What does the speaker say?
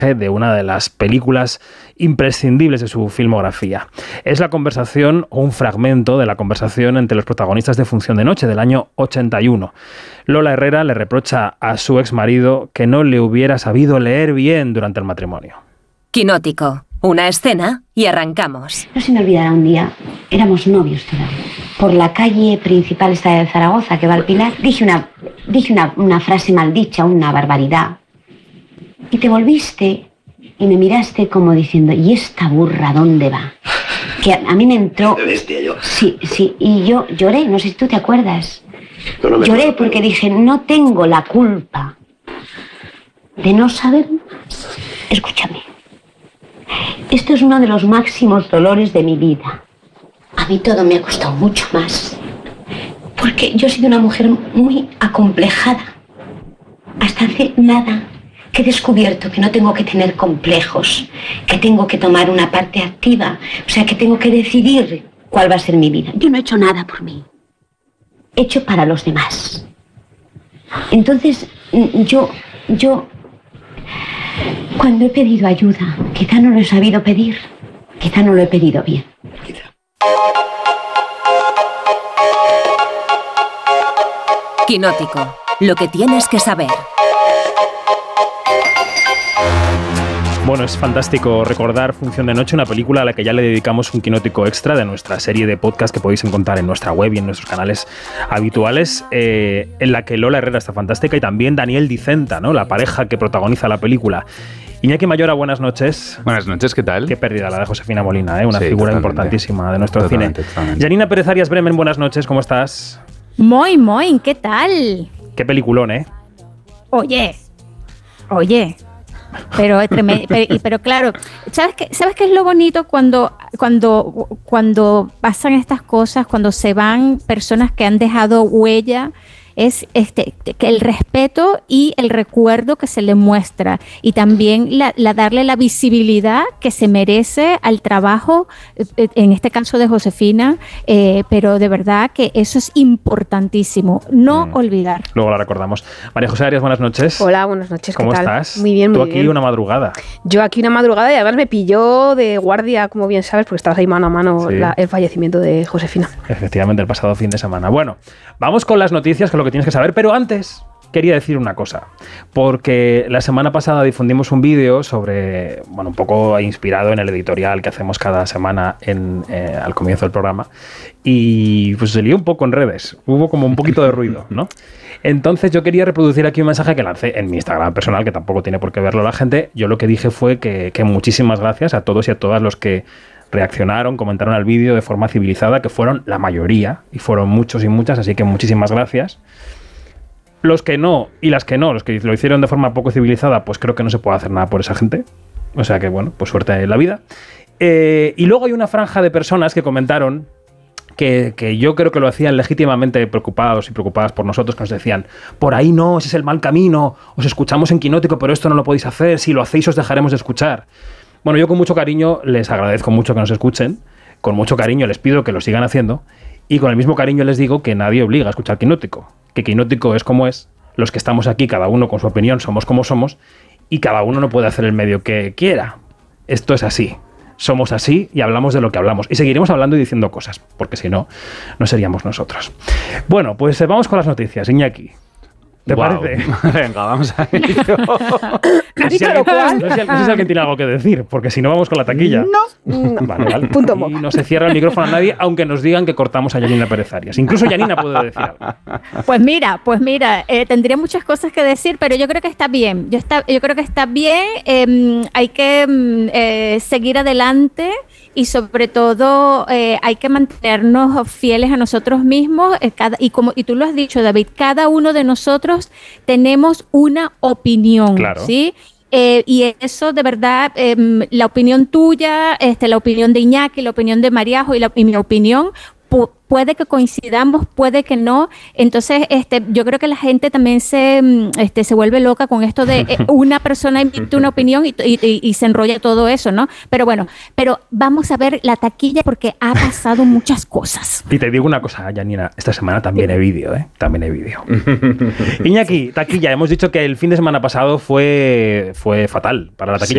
de una de las películas imprescindibles de su filmografía. Es la conversación o un fragmento de la conversación entre los protagonistas de Función de Noche del año 81. Lola Herrera le reprocha a su exmarido que no le hubiera sabido leer bien durante el matrimonio. Quinótico. Una escena y arrancamos. No se me olvidará un día, éramos novios todavía. Por la calle principal esta de Zaragoza, que va al Pilar, dije una frase maldicha, una barbaridad. Y te volviste y me miraste como diciendo, ¿y esta burra dónde va? Que a mí me entró... ¿Qué bestia yo? Sí, y yo lloré, no sé si tú te acuerdas. No lloré porque dije, no tengo la culpa de no saber más. Escúchame. Esto es uno de los máximos dolores de mi vida. A mí todo me ha costado mucho más. Porque yo he sido una mujer muy acomplejada. Hasta hace nada que he descubierto que no tengo que tener complejos, que tengo que tomar una parte activa, o sea, que tengo que decidir cuál va a ser mi vida. Yo no he hecho nada por mí. He hecho para los demás. Entonces, yo cuando he pedido ayuda, quizá no lo he sabido pedir, quizá no lo he pedido bien. Quinótico. Lo que tienes que saber. Bueno, es fantástico recordar Función de Noche, una película a la que ya le dedicamos un quinótico extra de nuestra serie de podcast que podéis encontrar en nuestra web y en nuestros canales habituales, en la que Lola Herrera está fantástica y también Daniel Dicenta, ¿no? La pareja que protagoniza la película. Iñaki Mayora, buenas noches. Buenas noches, ¿qué tal? Qué pérdida la de Josefina Molina, una sí, figura totalmente importantísima de nuestro cine. Totalmente. Janina Pérez Arias Bremen, buenas noches, ¿cómo estás? Muy, ¿qué tal? Qué peliculón, ¿eh? Oye. Pero claro, ¿sabes qué es lo bonito cuando pasan estas cosas, cuando se van personas que han dejado huella? Es que el respeto y el recuerdo que se le muestra y también darle la visibilidad que se merece al trabajo, en este caso de Josefina, pero de verdad que eso es importantísimo, no olvidar. Luego la recordamos. María José Arias, buenas noches. Hola, buenas noches. ¿Cómo ¿qué tal? estás? Muy bien, Tú aquí una madrugada. Yo aquí una madrugada y además me pilló de guardia, como bien sabes, porque estabas ahí mano a mano el fallecimiento de Josefina. Efectivamente, el pasado fin de semana. Bueno, vamos con las noticias, que es lo que tienes que saber, pero antes quería decir una cosa, porque la semana pasada difundimos un vídeo sobre, un poco inspirado en el editorial que hacemos cada semana al comienzo del programa, y pues se lió un poco en redes, hubo como un poquito de ruido, ¿no? Entonces yo quería reproducir aquí un mensaje que lancé en mi Instagram personal, que tampoco tiene por qué verlo la gente. Yo lo que dije fue que muchísimas gracias a todos y a todas los que reaccionaron, comentaron al vídeo de forma civilizada, que fueron la mayoría, y fueron muchos y muchas, así que muchísimas gracias. Los que no, y las que no, los que lo hicieron de forma poco civilizada, pues creo que no se puede hacer nada por esa gente. O sea que, pues suerte en la vida. Y luego hay una franja de personas que comentaron que yo creo que lo hacían legítimamente preocupados y preocupadas por nosotros, que nos decían, por ahí no, ese es el mal camino, os escuchamos en Quinótico, pero esto no lo podéis hacer, si lo hacéis os dejaremos de escuchar. Bueno, yo con mucho cariño les agradezco mucho que nos escuchen, con mucho cariño les pido que lo sigan haciendo, y con el mismo cariño les digo que nadie obliga a escuchar Quinótico, que Quinótico es como es, los que estamos aquí, cada uno con su opinión, somos como somos, y cada uno no puede hacer el medio que quiera. Esto es así. Somos así y hablamos de lo que hablamos. Y seguiremos hablando y diciendo cosas, porque si no, no seríamos nosotros. Bueno, pues vamos con las noticias. Iñaki, ¿te parece? Venga, vamos a ello. No sé si alguien tiene algo que decir, porque si no vamos con la taquilla. No. Vale. Punto. Y no se cierra el micrófono a nadie, aunque nos digan que cortamos a Janina Pérez Arias. Incluso Janina puede decir algo. Pues mira, tendría muchas cosas que decir, pero yo creo que está bien. Yo creo que está bien. Hay que seguir adelante y sobre todo hay que mantenernos fieles a nosotros mismos. Y tú lo has dicho, David, cada uno de nosotros tenemos una opinión, claro. ¿sí? Y eso de verdad, la opinión tuya, la opinión de Iñaki, la opinión de Mariajo y mi opinión, puede que coincidamos, puede que no. Entonces, yo creo que la gente también se vuelve loca con esto de una persona emite una opinión y se enrolla todo eso, ¿no? Pero bueno, vamos a ver la taquilla porque ha pasado muchas cosas. Y te digo una cosa, Janina, esta semana también hay vídeo, ¿eh? También hay vídeo. Iñaki, taquilla, hemos dicho que el fin de semana pasado fue fatal para la taquilla.